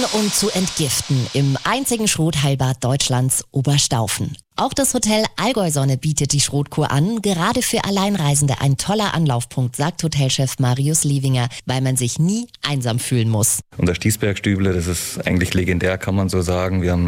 und zu entgiften im einzigen Schrotheilbad Deutschlands, Oberstaufen. Auch das Hotel Allgäu-Sonne bietet die Schrotkur an. Gerade für Alleinreisende ein toller Anlaufpunkt, sagt Hotelchef Marius Liewinger, weil man sich nie einsam fühlen muss. Unser Stießbergstüble, das ist eigentlich legendär, kann man so sagen. Wir haben